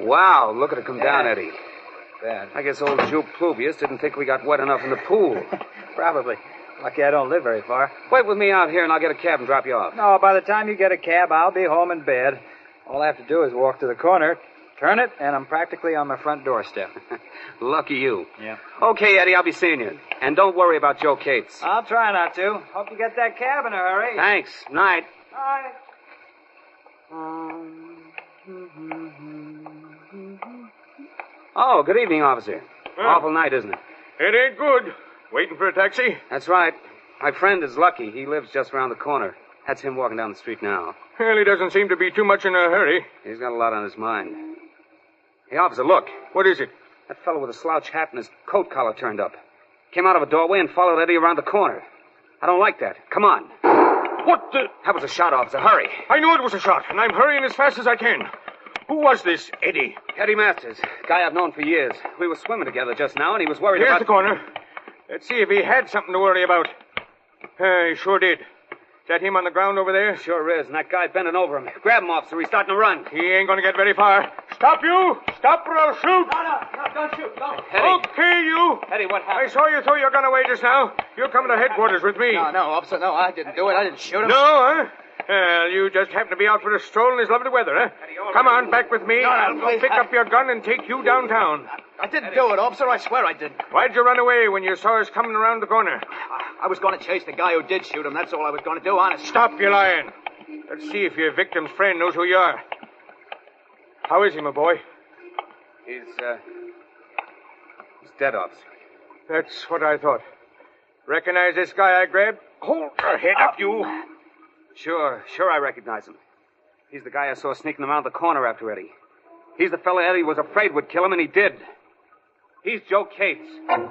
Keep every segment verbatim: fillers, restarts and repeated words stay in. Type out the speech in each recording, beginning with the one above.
Wow, look at it come Yeah. down, Eddie. Bad. I guess old Joe Pluvius didn't think we got wet enough in the pool. Probably. Lucky I don't live very far. Wait with me out here and I'll get a cab and drop you off. No, by the time you get a cab, I'll be home in bed. All I have to do is walk to the corner, turn it, and I'm practically on my front doorstep. Lucky you. Yeah. Okay, Eddie, I'll be seeing you. And don't worry about Joe Cates. I'll try not to. Hope you get that cab in a hurry. Thanks. Night. Bye. Oh, good evening, officer. Well. Awful night, isn't it? It ain't good. Waiting for a taxi? That's right. My friend is Lucky. He lives just around the corner. That's him walking down the street now. Well, he doesn't seem to be too much in a hurry. He's got a lot on his mind. Hey, officer, look. What is it? That fellow with a slouch hat and his coat collar turned up. Came out of a doorway and followed Eddie around the corner. I don't like that. Come on. What the... That was a shot, officer. Hurry. I knew it was a shot, and I'm hurrying as fast as I can. Who was this, Eddie? Eddie Masters. Guy I've known for years. We were swimming together just now, and he was worried Here's about... the corner. Let's see if he had something to worry about. Uh, he sure did. Is that him on the ground over there? Sure is, and that guy bending over him. Grab him, officer. He's starting to run. He ain't going to get very far. Stop, you! Stop or I'll shoot! No, no, no, don't shoot. Don't. Eddie. Okay, you! Eddie, what I happened? saw you throw your gun away just now. You're coming to headquarters with me. No, no, officer, no, I didn't do it. I didn't shoot him. No, huh? Well, you just happen to be out for a stroll in this lovely weather, huh? Come on, back with me. No, no, I'll go please, pick I- up your gun and take you downtown. I didn't do it, officer. I swear I didn't. Why'd you run away when you saw us coming around the corner? I was going to chase the guy who did shoot him. That's all I was going to do, honest. Stop your lying. Let's see if your victim's friend knows who you are. How is he, my boy? He's, uh... He's dead, officer. That's what I thought. Recognize this guy I grabbed? Hold your head up, you. Sure, sure I recognize him. He's the guy I saw sneaking around the corner after Eddie. He's the fella Eddie was afraid would kill him, and he did. He's Joe Cates.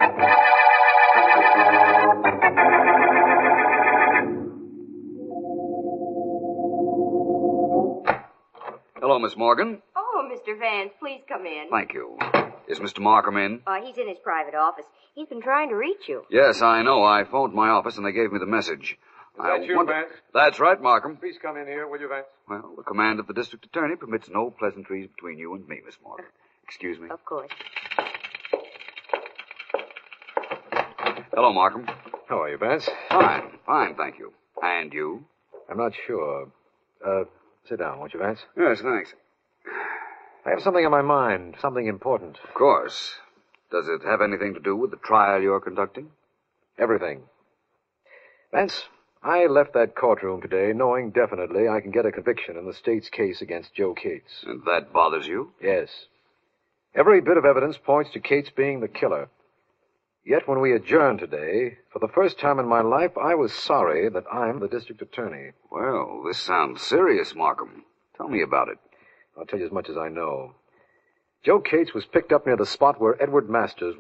Hello, Miss Morgan. Oh, Mister Vance, please come in. Thank you. Is Mister Markham in? Uh, he's in his private office. He's been trying to reach you. Yes, I know. I phoned my office and they gave me the message. Is that you, Vance? That's right, Markham. Please come in here, will you, Vance? Well, the command of the district attorney permits no pleasantries between you and me, Miss Morgan. Excuse me. Of course. Hello, Markham. How are you, Vance? Fine, fine, thank you. And you? I'm not sure. Uh, sit down, won't you, Vance? Yes, thanks. I have something on my mind, something important. Of course. Does it have anything to do with the trial you're conducting? Everything. Vance, I left that courtroom today knowing definitely I can get a conviction in the state's case against Joe Cates. And that bothers you? Yes. Every bit of evidence points to Cates being the killer. Yet when we adjourned today, for the first time in my life, I was sorry that I'm the district attorney. Well, this sounds serious, Markham. Tell me about it. I'll tell you as much as I know. Joe Cates was picked up near the spot where Edward Masters